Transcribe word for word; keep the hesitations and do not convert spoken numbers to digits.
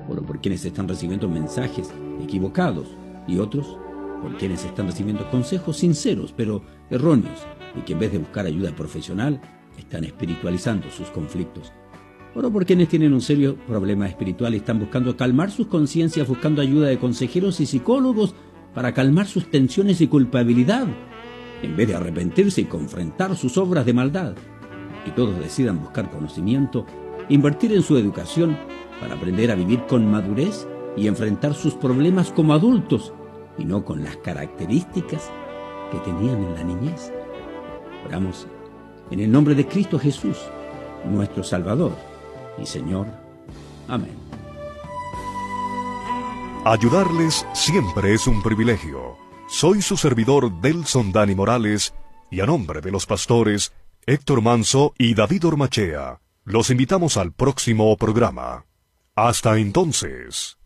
Oro por quienes están recibiendo mensajes equivocados y otros por quienes están recibiendo consejos sinceros pero erróneos y que en vez de buscar ayuda profesional están espiritualizando sus conflictos. Oro por quienes tienen un serio problema espiritual y están buscando calmar sus conciencias, buscando ayuda de consejeros y psicólogos para calmar sus tensiones y culpabilidad, en vez de arrepentirse y confrontar sus obras de maldad. Que todos decidan buscar conocimiento, invertir en su educación para aprender a vivir con madurez y enfrentar sus problemas como adultos y no con las características que tenían en la niñez. Oramos en el nombre de Cristo Jesús, nuestro Salvador y Señor. Amén. Ayudarles siempre es un privilegio. Soy su servidor Delson Dani Morales y a nombre de los pastores Héctor Manso y David Ormachea, los invitamos al próximo programa. Hasta entonces.